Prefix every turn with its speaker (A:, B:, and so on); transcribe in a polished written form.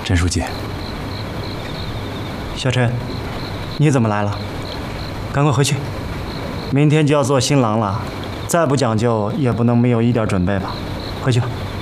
A: 陈书记，
B: 小陈，你怎么来了？赶快回去，明天就要做新郎了，再不讲究也不能没有一点准备吧。回去吧。